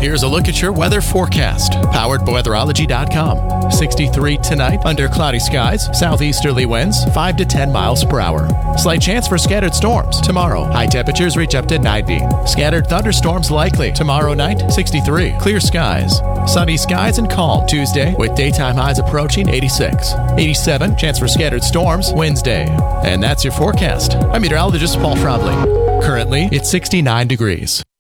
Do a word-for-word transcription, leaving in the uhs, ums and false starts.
Here's a look at your weather forecast, powered by weatherology dot com. sixty-three tonight under cloudy skies, southeasterly winds five to ten miles per hour. Slight chance for scattered storms tomorrow. High temperatures reach up to ninety. Scattered thunderstorms likely tomorrow night, sixty-three. Clear skies. Sunny skies and calm Tuesday with daytime highs approaching eighty-six. eighty-seven, chance for scattered storms Wednesday. And that's your forecast. I'm meteorologist Paul Frobley. Currently, it's sixty-nine degrees.